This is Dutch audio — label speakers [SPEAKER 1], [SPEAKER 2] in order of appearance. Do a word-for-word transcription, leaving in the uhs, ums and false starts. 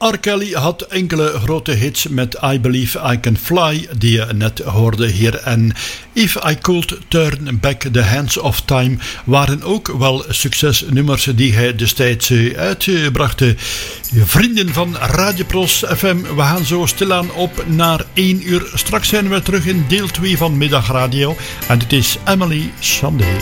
[SPEAKER 1] R. Kelly had enkele grote hits met I Believe I Can Fly, die je net hoorde hier. En If I Could Turn Back the Hands of Time waren ook wel succesnummers die hij destijds uitbracht. Vrienden van Radio Pros F M, we gaan zo stilaan op naar één uur. Straks zijn we terug in deel twee van Middagradio. En het is Emily Sandé.